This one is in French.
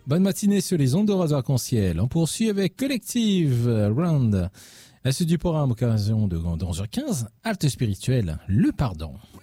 Bonne matinée sur les ondes de Radio Arc-en-Ciel. On poursuit avec Collective Round. La suite du programme, occasion de 11h15, Halte spirituelle, le pardon.